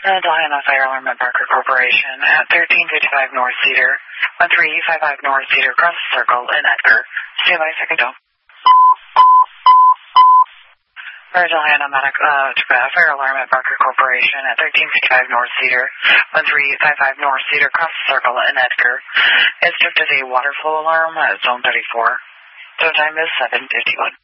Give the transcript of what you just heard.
Diana Fire Alarm at Barker Corporation at 1355 North Cedar, 1355 North Cedar, across the circle in Edgar. Stand by, second go. Diana Fire Alarm at Barker Corporation at 1355 North Cedar, 1355 North Cedar, across the circle in Edgar. It's just as a water flow alarm at zone 34. So time is 7:51.